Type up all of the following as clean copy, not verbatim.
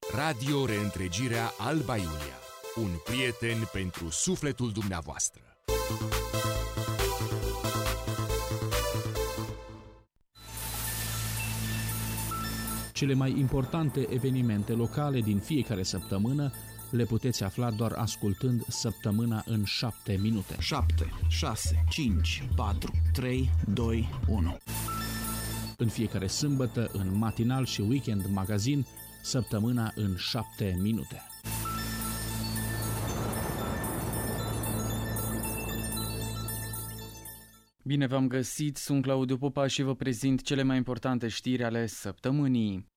Radio Reîntregirea Alba Iulia. Un prieten pentru sufletul dumneavoastră. Cele mai importante evenimente locale din fiecare săptămână le puteți afla doar ascultând Săptămâna în 7 minute. 7, 6, 5, 4, 3, 2, 1. În fiecare sâmbătă, în matinal și weekend magazin, Săptămâna în 7 minute. Bine v-am găsit, sunt Claudiu Popa și vă prezint cele mai importante știri ale săptămânii.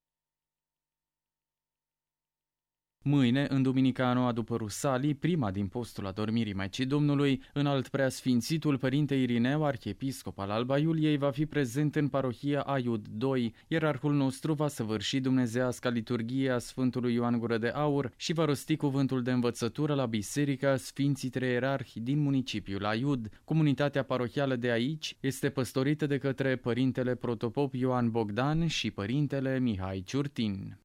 Mâine, în Duminica a noua după Rusalii, prima din postul adormirii Maicii Domnului, înalt preasfințitul Părinte Irineu, arhiepiscop al Alba Iuliei, va fi prezent în parohia Aiud 2. Ierarhul nostru va săvârși dumnezeiasca liturghie a Sfântului Ioan Gură de Aur și va rosti cuvântul de învățătură la Biserica Sfinții Trei Ierarhi din municipiul Aiud. Comunitatea parohială de aici este păstorită de către Părintele Protopop Ioan Bogdan și Părintele Mihai Ciurtin.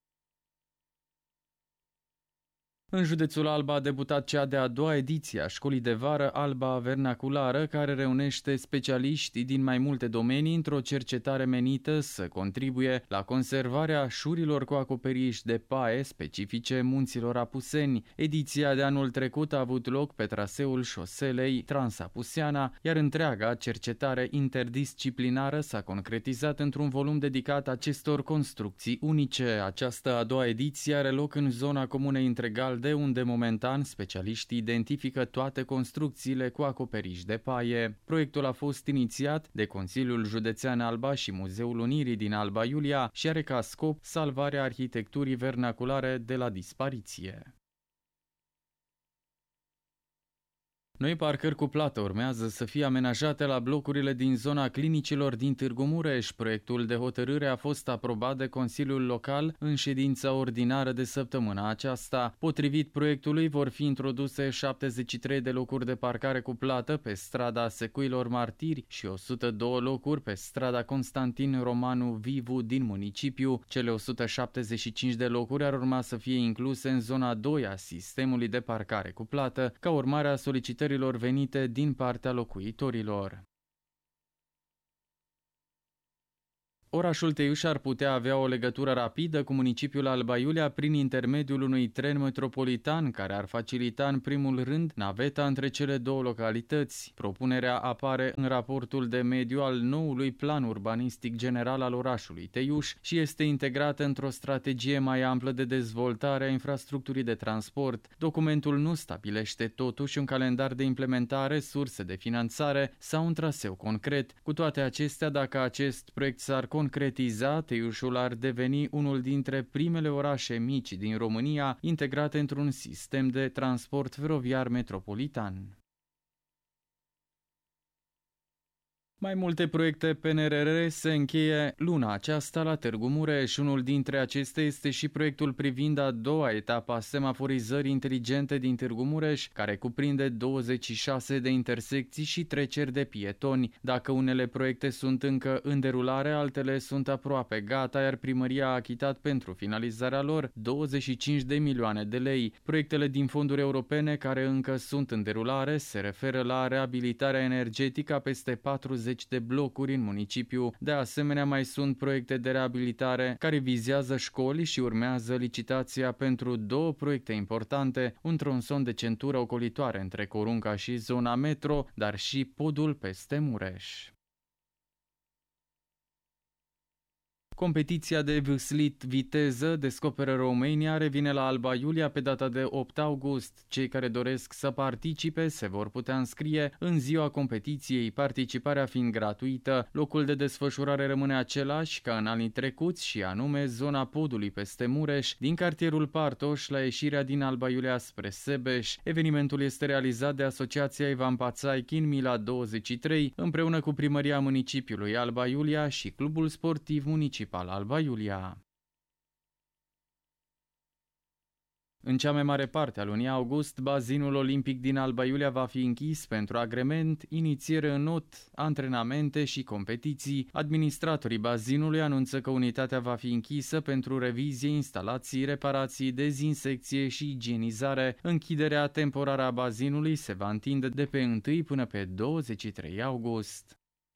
În județul Alba a debutat cea de-a doua ediție a școlii de vară Alba Vernaculară, care reunește specialiști din mai multe domenii într-o cercetare menită să contribuie la conservarea șurilor cu acoperiș de paie specifice munților Apuseni. Ediția de anul trecut a avut loc pe traseul șoselei Transapuseana, iar întreaga cercetare interdisciplinară s-a concretizat într-un volum dedicat acestor construcții unice. Această a doua ediție are loc în zona comunei Întregal, de unde momentan specialiștii identifică toate construcțiile cu acoperiș de paie. Proiectul a fost inițiat de Consiliul Județean Alba și Muzeul Unirii din Alba Iulia și are ca scop salvarea arhitecturii vernaculare de la dispariție. Noi parcări cu plată urmează să fie amenajate la blocurile din zona clinicilor din Târgu Mureș. Proiectul de hotărâre a fost aprobat de Consiliul Local în ședința ordinară de săptămâna aceasta. Potrivit proiectului, vor fi introduse 73 de locuri de parcare cu plată pe strada Secuilor Martiri și 102 locuri pe strada Constantin Romanu Vivu din municipiu. Cele 175 de locuri ar urma să fie incluse în zona 2 a sistemului de parcare cu plată, ca urmare a solicitării venite din partea locuitorilor. Orașul Teiuș ar putea avea o legătură rapidă cu municipiul Alba Iulia prin intermediul unui tren metropolitan care ar facilita în primul rând naveta între cele două localități. Propunerea apare în raportul de mediu al noului plan urbanistic general al orașului Teiuș și este integrată într-o strategie mai amplă de dezvoltare a infrastructurii de transport. Documentul nu stabilește totuși un calendar de implementare, surse de finanțare sau un traseu concret. Cu toate acestea, dacă acest proiect s-ar concretizat, Teiușul ar deveni unul dintre primele orașe mici din România integrate într-un sistem de transport feroviar metropolitan. Mai multe proiecte PNRR se încheie luna aceasta la Târgu Mureș. Unul dintre acestea este și proiectul privind a doua etapă a semaforizării inteligente din Târgu Mureș, care cuprinde 26 de intersecții și treceri de pietoni. Dacă unele proiecte sunt încă în derulare, altele sunt aproape gata, iar primăria a achitat pentru finalizarea lor 25 de milioane de lei. Proiectele din fonduri europene care încă sunt în derulare se referă la reabilitarea energetică a peste 40 de blocuri în municipiu. De asemenea, mai sunt proiecte de reabilitare care vizează școli și urmează licitația pentru două proiecte importante, un tronson de centură ocolitoare între Corunca și zona metro, dar și podul peste Mureș. Competiția de vâslit viteză Descoperă România revine la Alba Iulia pe data de 8 august. Cei care doresc să participe se vor putea înscrie în ziua competiției, participarea fiind gratuită. Locul de desfășurare rămâne același ca în anii trecuți și anume zona podului peste Mureș, din cartierul Partoș la ieșirea din Alba Iulia spre Sebeș. Evenimentul este realizat de Asociația Ivan Pațaichin Mila 23 împreună cu Primăria Municipiului Alba Iulia și Clubul Sportiv Municipal Alba Iulia. În cea mai mare parte a lunii august, bazinul olimpic din Alba Iulia va fi închis pentru agrement, inițiere în not, antrenamente și competiții. Administratorii bazinului anunță că unitatea va fi închisă pentru revizie, instalații, reparații, dezinsecție și igienizare. Închiderea temporară a bazinului se va întinde de pe 1 până pe 23 august.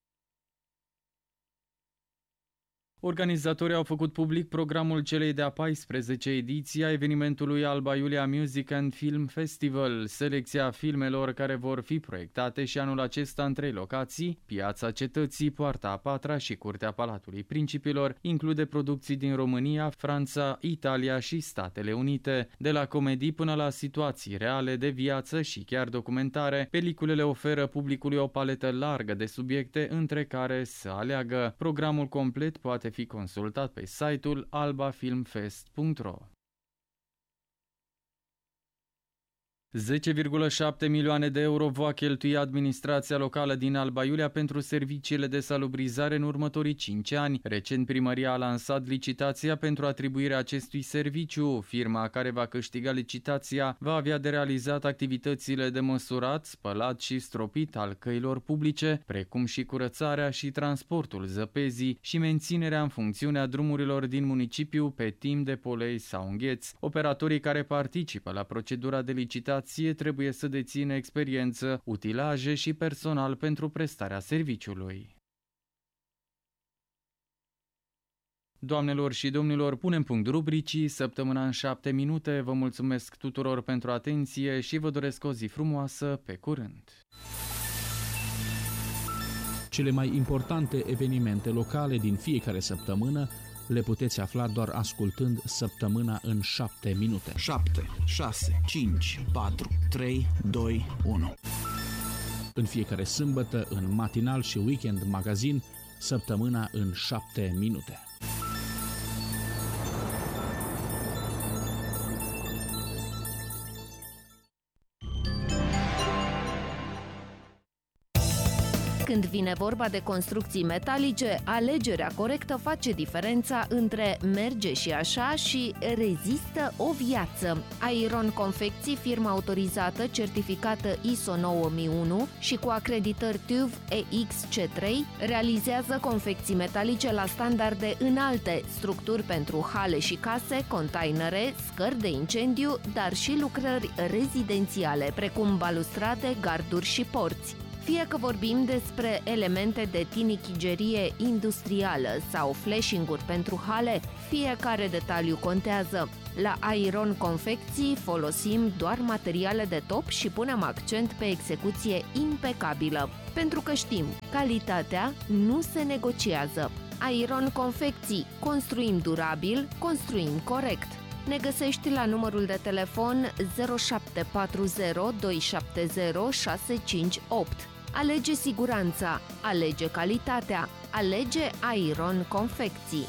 Organizatorii au făcut public programul celei de-a 14 ediții a evenimentului Alba Iulia Music and Film Festival. Selecția filmelor care vor fi proiectate și anul acesta în 3 locații, Piața Cetății, Poarta a Patra și Curtea Palatului Principilor, include producții din România, Franța, Italia și Statele Unite. De la comedii până la situații reale de viață și chiar documentare, peliculele oferă publicului o paletă largă de subiecte între care să aleagă. Programul complet poate fi consultat pe site-ul albafilmfest.ro. 10,7 milioane de euro va cheltui administrația locală din Alba Iulia pentru serviciile de salubrizare în următorii 5 ani. Recent, primăria a lansat licitația pentru atribuirea acestui serviciu. Firma care va câștiga licitația va avea de realizat activitățile de măsurat, spălat și stropit al căilor publice, precum și curățarea și transportul zăpezii și menținerea în funcțiune a drumurilor din municipiu pe timp de polei sau îngheț. Operatorii care participă la procedura de licitație trebuie să dețină experiență, utilaje și personal pentru prestarea serviciului. Doamnelor și domnilor, punem punct rubricii Săptămâna în 7 minute. Vă mulțumesc tuturor pentru atenție și vă doresc o zi frumoasă. Pe curând! Cele mai importante evenimente locale din fiecare săptămână le puteți afla doar ascultând Săptămâna în 7 minute. 7, 6, 5, 4, 3, 2, 1. În fiecare sâmbătă, în matinal și weekend magazin, Săptămâna în 7 minute. Când vine vorba de construcții metalice, alegerea corectă face diferența între merge și așa și rezistă o viață. Iron Confecții, firma autorizată, certificată ISO 9001 și cu acreditări TÜV EXC3, realizează confecții metalice la standarde înalte, structuri pentru hale și case, containere, scări de incendiu, dar și lucrări rezidențiale, precum balustrade, garduri și porți. Fie că vorbim despre elemente de tinichigerie industrială sau flashing-uri pentru hale, fiecare detaliu contează. La Iron Confecții folosim doar materiale de top și punem accent pe execuție impecabilă, pentru că știm, calitatea nu se negociază. Iron Confecții, construim durabil, construim corect. Ne găsești la numărul de telefon 0740 270 658. Alege siguranța, alege calitatea, alege Iron Confecții.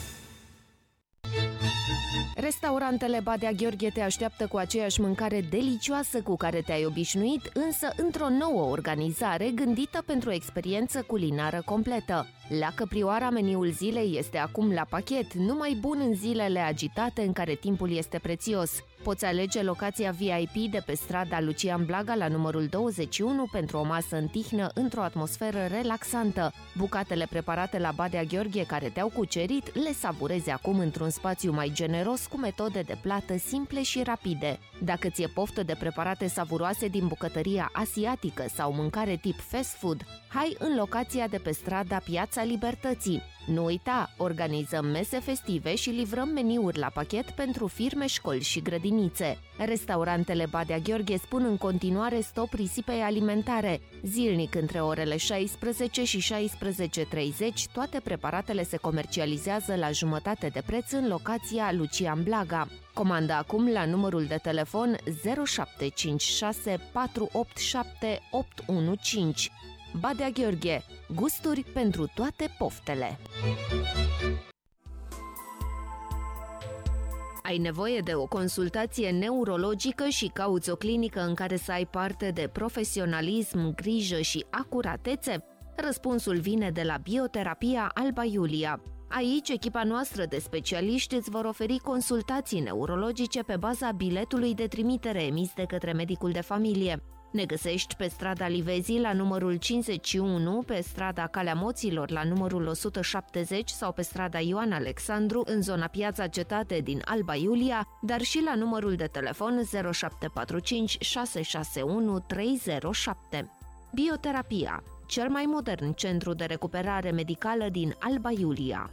Restaurantele Badea Gheorghe te așteaptă cu aceeași mâncare delicioasă cu care te-ai obișnuit, însă într-o nouă organizare gândită pentru o experiență culinară completă. La Căprioara, meniul zilei este acum la pachet, numai bun în zilele agitate în care timpul este prețios. Poți alege locația VIP de pe strada Lucian Blaga la numărul 21 pentru o masă în tihnă într-o atmosferă relaxantă. Bucatele preparate la Badea Gheorghe care te-au cucerit le savurezi acum într-un spațiu mai generos cu metode de plată simple și rapide. Dacă ți-e poftă de preparate savuroase din bucătăria asiatică sau mâncare tip fast food, hai în locația de pe strada Piața Libertății. Nu uita, organizăm mese festive și livrăm meniuri la pachet pentru firme, școli și grădinițe. Restaurantele Badea Gheorghe spun în continuare stop risipei alimentare. Zilnic între orele 16 și 16:30, toate preparatele se comercializează la jumătate de preț în locația Lucian Blaga. Comanda acum la numărul de telefon 0756 487 815. Badea Gheorghe, gusturi pentru toate poftele. Ai nevoie de o consultație neurologică și cauți o clinică în care să ai parte de profesionalism, grijă și acuratețe? Răspunsul vine de la Bioterapia Alba Iulia. Aici, echipa noastră de specialiști îți vor oferi consultații neurologice pe baza biletului de trimitere emis de către medicul de familie. Ne găsești pe strada Livezii la numărul 51, pe strada Calea Moților la numărul 170 sau pe strada Ioan Alexandru în zona Piața Cetate din Alba Iulia, dar și la numărul de telefon 0745 661 307. Bioterapia, cel mai modern centru de recuperare medicală din Alba Iulia.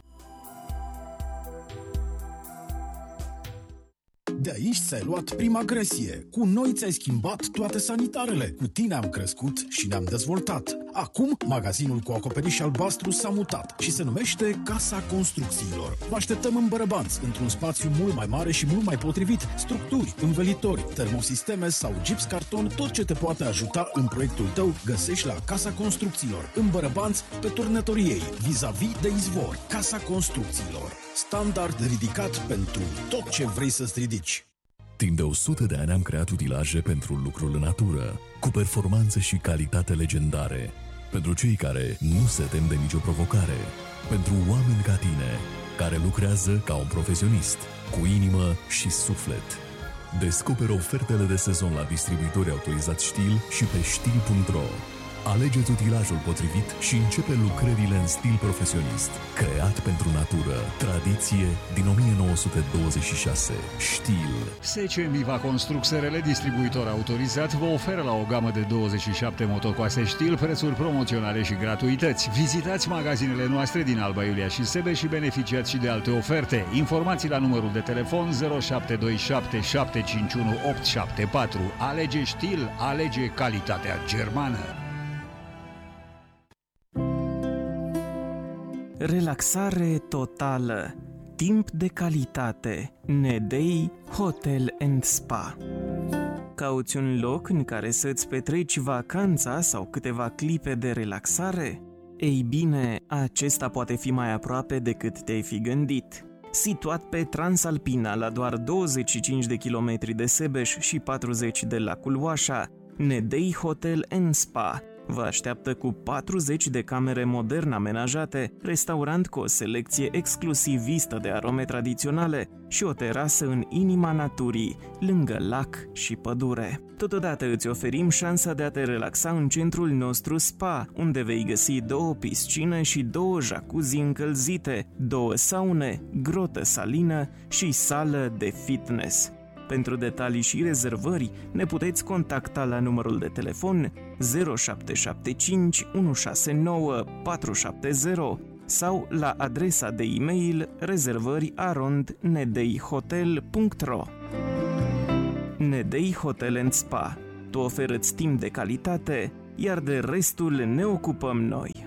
De aici ți-ai luat prima agresie. Cu noi ți-ai schimbat toate sanitarele. Cu tine am crescut și ne-am dezvoltat. Acum, magazinul cu acoperiș albastru s-a mutat și se numește Casa Construcțiilor. Vă așteptăm în Bărăbanți, într-un spațiu mult mai mare și mult mai potrivit. Structuri, învelitori, termosisteme sau gips carton, tot ce te poate ajuta în proiectul tău găsești la Casa Construcțiilor. În Bărăbanți, pe Turnătoriei, vis-a-vis de izvor. Casa Construcțiilor. Standard ridicat pentru tot ce vrei să-ți ridici. Timp de 100 de ani am creat utilaje pentru lucrul în natură, cu performanță și calitate legendare. Pentru cei care nu se tem de nicio provocare. Pentru oameni ca tine, care lucrează ca un profesionist, cu inimă și suflet. Descoperă ofertele de sezon la distribuitori autorizați Stihl și pe stihl.ro. Alegeți utilajul potrivit și începe lucrările în stil profesionist. Creat pentru natură. Tradiție din 1926. Stihl. SC Miva Construc SRL, distribuitor autorizat, vă oferă la o gamă de 27 motocoase Stihl prețuri promoționale și gratuități. Vizitați magazinele noastre din Alba Iulia și Sebeș și beneficiați și de alte oferte. Informații la numărul de telefon 0727 751 874. Alege Stihl, alege calitatea germană. Relaxare totală, timp de calitate, Nedei Hotel & Spa. Cauți un loc în care să-ți petreci vacanța sau câteva clipe de relaxare? Ei bine, acesta poate fi mai aproape decât te-ai fi gândit. Situat pe Transalpina, la doar 25 de kilometri de Sebeș și 40 de lacul Oașa, Nedei Hotel & Spa vă așteaptă cu 40 de camere modern amenajate, restaurant cu o selecție exclusivistă de arome tradiționale și o terasă în inima naturii, lângă lac și pădure. Totodată îți oferim șansa de a te relaxa în centrul nostru spa, unde vei găsi 2 piscine și 2 jacuzzi încălzite, 2 saune, grotă salină și sală de fitness. Pentru detalii și rezervări ne puteți contacta la numărul de telefon 0775 169 470 sau la adresa de e-mail rezervări@nedeihotel.ro. Nedei Hotel & Spa. Tu oferă-ți timp de calitate, iar de restul ne ocupăm noi.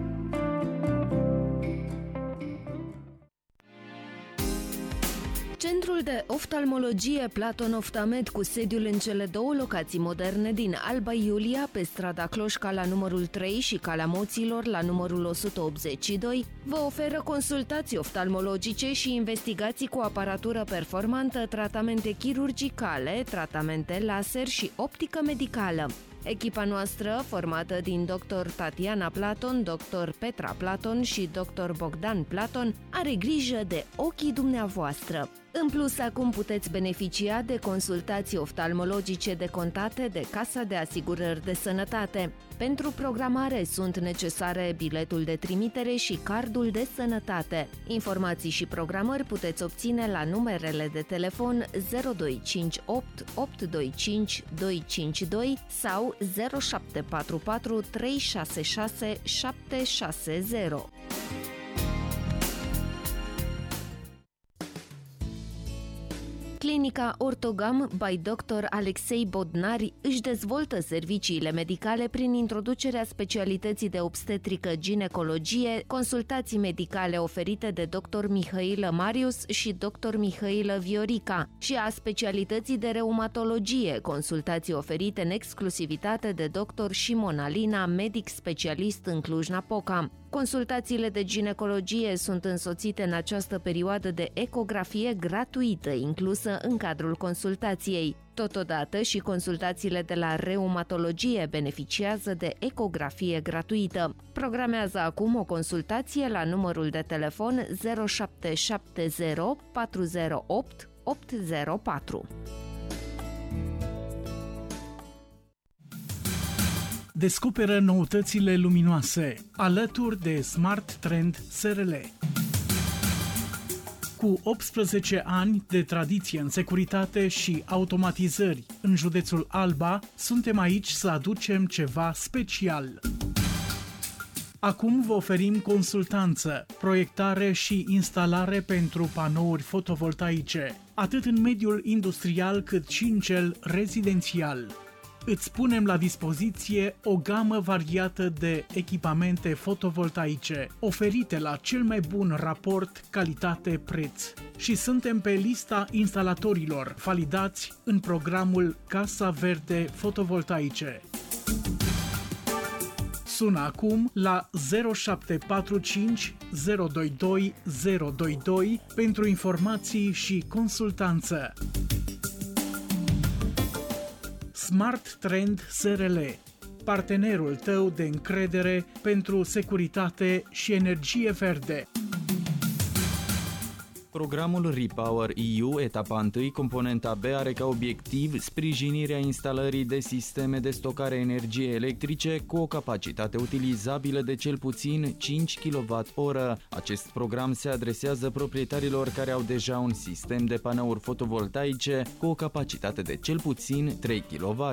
Centrul de oftalmologie Platon Oftamed, cu sediul în cele 2 locații moderne din Alba Iulia, pe strada Cloșca la numărul 3 și Calea Moților la numărul 182, vă oferă consultații oftalmologice și investigații cu aparatură performantă, tratamente chirurgicale, tratamente laser și optică medicală. Echipa noastră, formată din Dr. Tatiana Platon, Dr. Petra Platon și Dr. Bogdan Platon, are grijă de ochii dumneavoastră. În plus, acum puteți beneficia de consultații oftalmologice decontate de Casa de Asigurări de Sănătate. Pentru programare sunt necesare biletul de trimitere și cardul de sănătate. Informații și programări puteți obține la numerele de telefon 0258 825 252 sau 0744 366 760. Clinica Ortogam by Dr. Alexei Bodnari își dezvoltă serviciile medicale prin introducerea specialității de obstetrică-ginecologie, consultații medicale oferite de Dr. Mihailă Marius și Dr. Mihailă Viorica și a specialității de reumatologie, consultații oferite în exclusivitate de Dr. Șimon Alina, medic specialist în Cluj-Napoca. Consultațiile de ginecologie sunt însoțite în această perioadă de ecografie gratuită inclusă în cadrul consultației. Totodată și consultațiile de la reumatologie beneficiază de ecografie gratuită. Programează acum o consultație la numărul de telefon 0770 408 804. Descoperă noutățile luminoase alături de Smart Trend SRL. Cu 18 ani de tradiție în securitate și automatizări în județul Alba, suntem aici să aducem ceva special. Acum vă oferim consultanță, proiectare și instalare pentru panouri fotovoltaice, atât în mediul industrial cât și în cel rezidențial. Îți punem la dispoziție o gamă variată de echipamente fotovoltaice, oferite la cel mai bun raport calitate-preț. Și suntem pe lista instalatorilor validați în programul Casa Verde Fotovoltaice. Sună acum la 0745 022 022 pentru informații și consultanță. Smart Trend SRL, partenerul tău de încredere pentru securitate și energie verde. Programul Repower EU, etapa 1, componenta B, are ca obiectiv sprijinirea instalării de sisteme de stocare energie electrice cu o capacitate utilizabilă de cel puțin 5 kWh. Acest program se adresează proprietarilor care au deja un sistem de panouri fotovoltaice cu o capacitate de cel puțin 3 kW.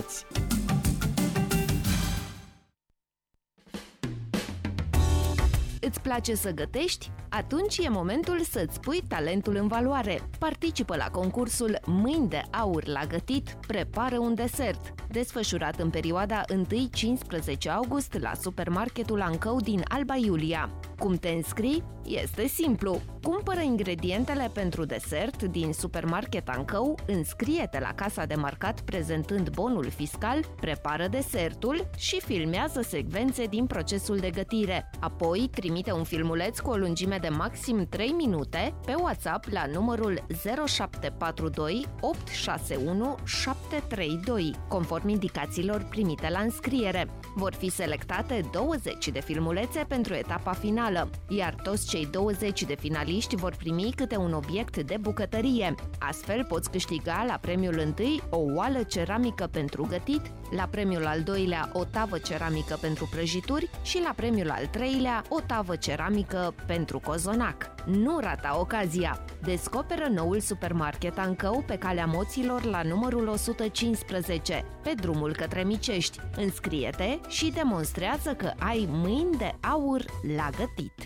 Îți place să gătești? Atunci e momentul să-ți pui talentul în valoare. Participă la concursul Mâini de aur la gătit, prepară un desert, desfășurat în perioada 1-15 august la supermarketul Ancău din Alba Iulia. Cum te înscrii? Este simplu. Cumpără ingredientele pentru desert din supermarket Ancău, înscrie-te la casa de marcat prezentând bonul fiscal, prepară desertul și filmează secvențe din procesul de gătire. Apoi trimite un filmuleț cu o lungime de maxim 3 minute pe WhatsApp la numărul 0742 861 732, conform indicațiilor primite la înscriere. Vor fi selectate 20 de filmulețe pentru etapa finală, iar toți cei 20 de finaliști vor primi câte un obiect de bucătărie. Astfel poți câștiga la premiul 1 o oală ceramică pentru gătit, la premiul al doilea o tavă ceramică pentru prăjituri și la premiul al treilea o tavă ceramică pentru cozonac. Nu rata ocazia! Descoperă noul supermarket Ancău pe calea Moților la numărul 115, pe drumul către Micești. Înscrie-te și demonstrează că ai mâini de aur la gătit.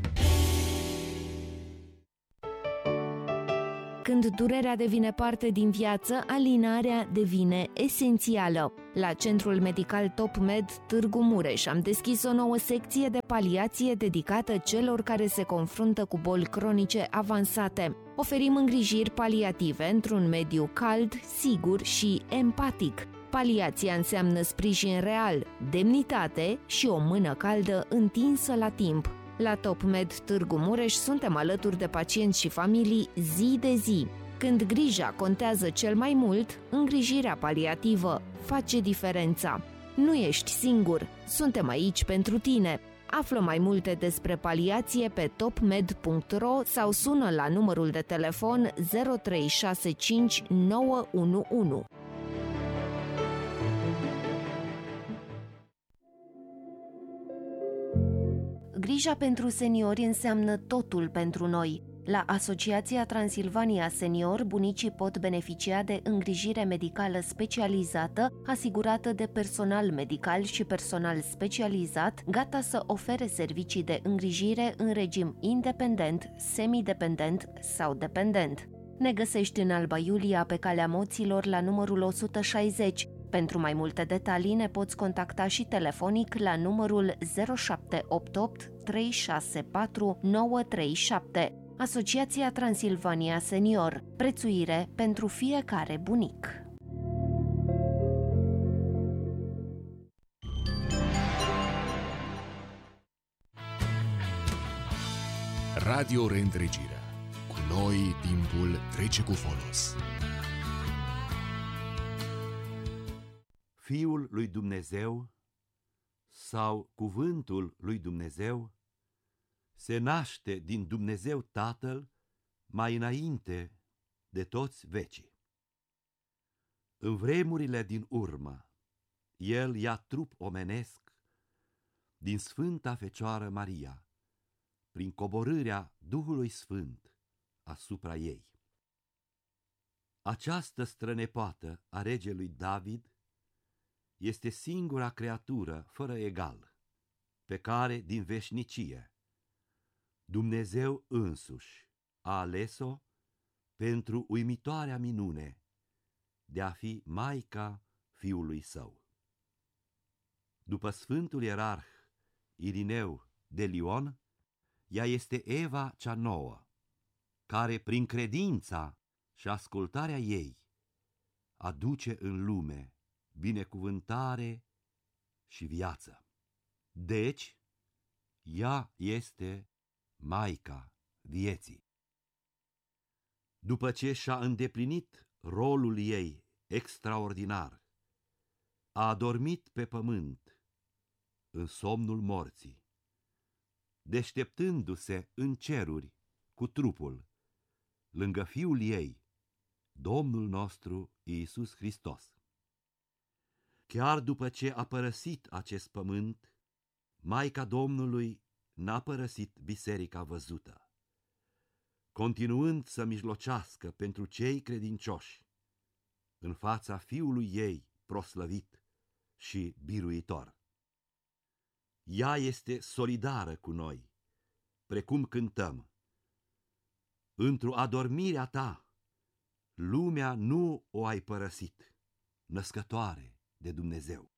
Când durerea devine parte din viață, alinarea devine esențială. La Centrul Medical Top Med Târgu Mureș am deschis o nouă secție de paliație dedicată celor care se confruntă cu boli cronice avansate. Oferim îngrijiri paliative într-un mediu cald, sigur și empatic. Paliația înseamnă sprijin real, demnitate și o mână caldă întinsă la timp. La Top Med Târgu Mureș suntem alături de pacienți și familii zi de zi. Când grija contează cel mai mult, îngrijirea paliativă face diferența. Nu ești singur, suntem aici pentru tine. Află mai multe despre paliație pe topmed.ro sau sună la numărul de telefon 0365 911. Grija pentru seniori înseamnă totul pentru noi. La Asociația Transilvania Senior, bunicii pot beneficia de îngrijire medicală specializată, asigurată de personal medical și personal specializat, gata să ofere servicii de îngrijire în regim independent, semidependent sau dependent. Ne găsești în Alba Iulia, pe calea Moților, la numărul 160. Pentru mai multe detalii ne poți contacta și telefonic la numărul 0788 364 937. Asociația Transilvania Senior. Prețuire pentru fiecare bunic. Radio Reîntregirea. Cu noi timpul trece cu folos. Fiul lui Dumnezeu sau Cuvântul lui Dumnezeu se naște din Dumnezeu Tatăl mai înainte de toți vecii. În vremurile din urmă, El ia trup omenesc din Sfânta Fecioară Maria, prin coborârea Duhului Sfânt asupra ei. Această strănepoată a regelui David este singura creatură fără egal, pe care, din veșnicie, Dumnezeu însuși a ales-o pentru uimitoarea minune de a fi maica Fiului Său. După Sfântul Ierarh Irineu de Lion, ea este Eva cea nouă, care, prin credința și ascultarea ei, aduce în lume binecuvântare și viață. Deci, ea este maica vieții. După ce și-a îndeplinit rolul ei extraordinar, a adormit pe pământ în somnul morții, deșteptându-se în ceruri cu trupul, lângă Fiul ei, Domnul nostru Iisus Hristos. Chiar după ce a părăsit acest pământ, Maica Domnului n-a părăsit biserica văzută, continuând să mijlocească pentru cei credincioși în fața Fiului ei proslăvit și biruitor. Ea este solidară cu noi, precum cântăm: într-o adormirea ta, lumea nu o ai părăsit, născătoare de Dumnezeu.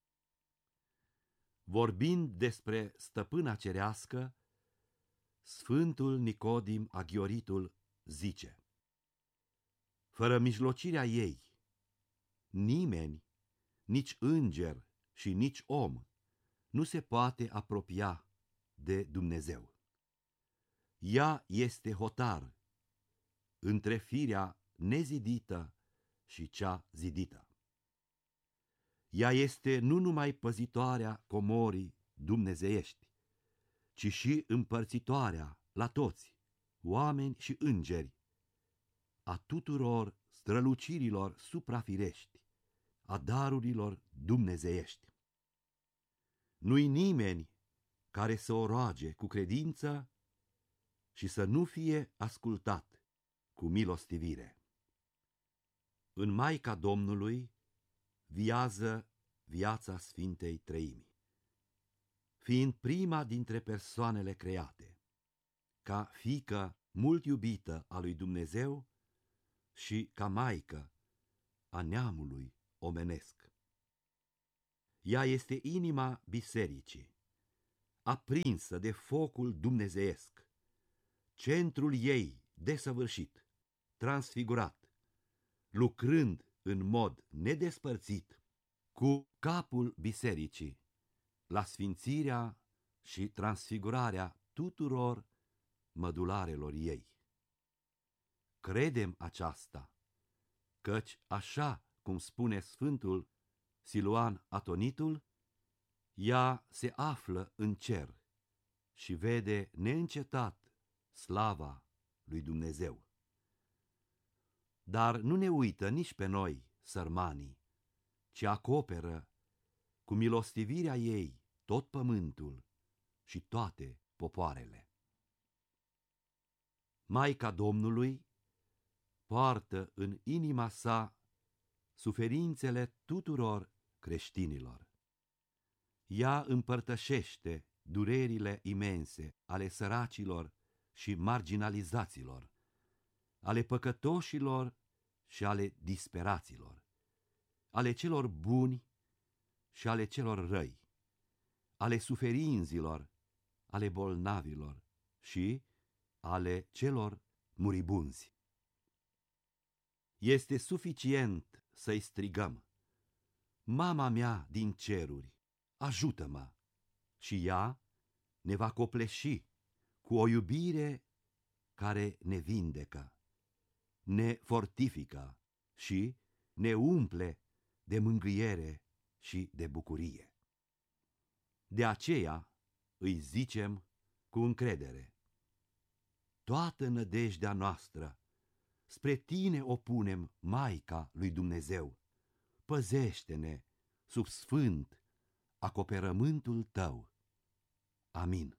Vorbind despre stăpâna cerească, Sfântul Nicodim Aghioritul zice: fără mijlocirea ei, nimeni, nici înger și nici om, nu se poate apropia de Dumnezeu. Ea este hotar între firea nezidită și cea zidită. Ea este nu numai păzitoarea comorii dumnezeiești, ci și împărțitoarea la toți, oameni și îngeri, a tuturor strălucirilor suprafirești, a darurilor dumnezeiești. Nu-i nimeni care să o roage cu credință și să nu fie ascultat cu milostivire. În Maica Domnului viază viața Sfintei Treimi, fiind prima dintre persoanele create, ca fiică mult iubită a lui Dumnezeu și ca maică a neamului omenesc. Ea este inima bisericii, aprinsă de focul dumnezeiesc, centrul ei desăvârșit, transfigurat, lucrând în mod nedespărțit cu capul bisericii la sfințirea și transfigurarea tuturor mădularelor ei. Credem aceasta, căci așa cum spune Sfântul Siluan Atonitul, ea se află în cer și vede neîncetat slava lui Dumnezeu. Dar nu ne uită nici pe noi, sărmanii, ci acoperă cu milostivirea ei tot pământul și toate popoarele. Maica Domnului poartă în inima sa suferințele tuturor creștinilor. Ea împărtășește durerile imense ale săracilor și marginalizaților, ale păcătoșilor și ale disperaților, ale celor buni și ale celor răi, ale suferinzilor, ale bolnavilor și ale celor muribunzi. Este suficient să-i strigăm: Mama mea din ceruri, ajută-mă! Și ea ne va copleși cu o iubire care ne vindecă, ne fortifică și ne umple de mângâiere și de bucurie. De aceea îi zicem cu încredere: toată nădejdea noastră spre tine o punem, Maica lui Dumnezeu. Păzește-ne sub sfânt acoperământul tău. Amin.